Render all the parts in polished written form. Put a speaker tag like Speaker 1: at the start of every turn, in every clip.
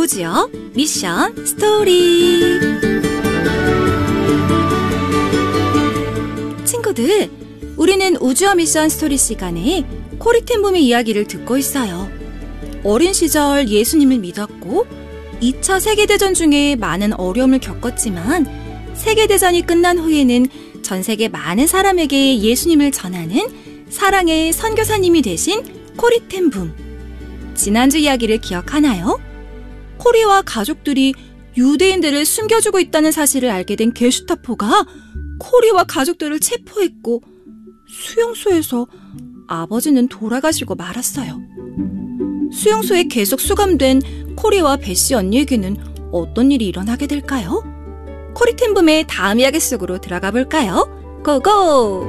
Speaker 1: 우주여 미션 스토리. 친구들, 우리는 우주여 미션 스토리 시간에 코리텐붐의 이야기를 듣고 있어요. 어린 시절 예수님을 믿었고 2차 세계대전 중에 많은 어려움을 겪었지만 세계대전이 끝난 후에는 전 세계 많은 사람에게 예수님을 전하는 사랑의 선교사님이 되신 코리텐붐. 지난주 이야기를 기억하나요? 코리와 가족들이 유대인들을 숨겨주고 있다는 사실을 알게 된 게슈타포가 코리와 가족들을 체포했고 수용소에서 아버지는 돌아가시고 말았어요. 수용소에 계속 수감된 코리와 베시 언니에게는 어떤 일이 일어나게 될까요? 코리텐붐의 다음 이야기 속으로 들어가 볼까요? 고고!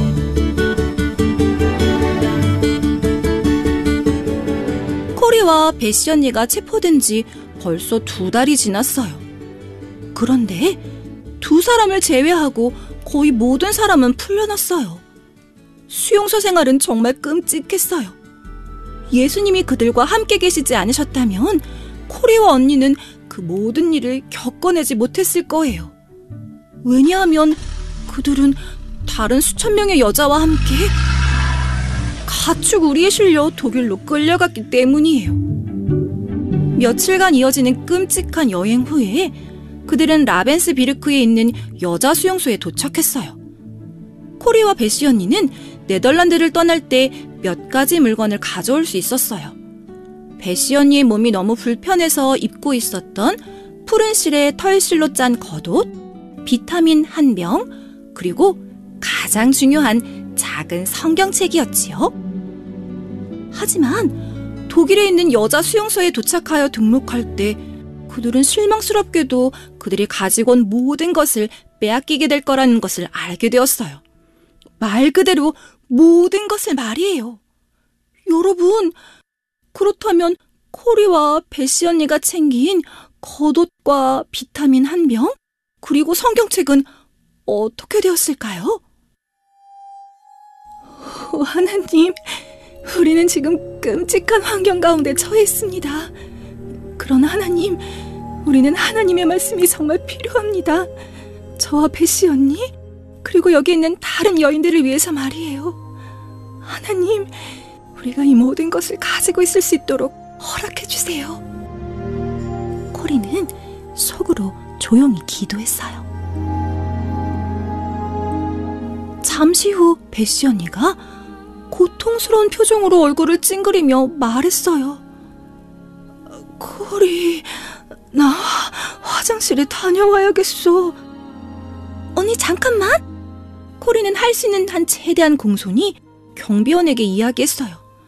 Speaker 1: 코리와 베시 언니가 체포된 지 벌써 2달이 지났어요. 그런데 2사람을 제외하고 거의 모든 사람은 풀려났어요. 수용소 생활은 정말 끔찍했어요. 예수님이 그들과 함께 계시지 않으셨다면 코리와 언니는 그 모든 일을 겪어내지 못했을 거예요. 왜냐하면 그들은 다른 수천 명의 여자와 함께 가축 우리에 실려 독일로 끌려갔기 때문이에요. 며칠간 이어지는 끔찍한 여행 후에 그들은 라벤스비르크에 있는 여자 수용소에 도착했어요. 코리와 베시 언니는 네덜란드를 떠날 때 몇 가지 물건을 가져올 수 있었어요. 베시 언니의 몸이 너무 불편해서 입고 있었던 푸른 실에 털실로 짠 겉옷, 비타민 1병, 그리고 가장 중요한 작은 성경책이었지요. 하지만 독일에 있는 여자 수용소에 도착하여 등록할 때 그들은 실망스럽게도 그들이 가지고 온 모든 것을 빼앗기게 될 거라는 것을 알게 되었어요. 말 그대로 모든 것을 말이에요. 여러분, 그렇다면 코리와 베시 언니가 챙긴 겉옷과 비타민 1병, 그리고 성경책은 어떻게 되었을까요? 하나님, 우리는 지금 끔찍한 환경 가운데 처해 있습니다. 그러나 하나님, 우리는 하나님의 말씀이 정말 필요합니다. 저와 베시 언니, 그리고 여기 있는 다른 여인들을 위해서 말이에요. 하나님, 우리가 이 모든 것을 가지고 있을 수 있도록 허락해 주세요. 코리는 속으로 조용히 기도했어요. 잠시 후 베시 언니가 고통스러운 표정으로 얼굴을 찡그리며 말했어요. 코리, 나 화장실에 다녀와야겠어. 언니, 잠깐만. 코리는 할 수 있는 한 최대한 공손히 경비원에게 이야기했어요.